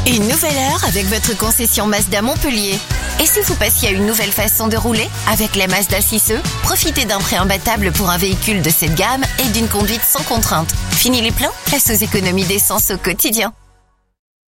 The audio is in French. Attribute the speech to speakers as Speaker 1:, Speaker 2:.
Speaker 1: Une nouvelle heure avec votre concession Mazda Montpellier. Et si vous passiez à une nouvelle façon de rouler avec la Mazda 6e, profitez d'un prêt imbattable pour un véhicule de cette gamme et d'une conduite sans contrainte. Fini les plans, place aux économies d'essence au quotidien.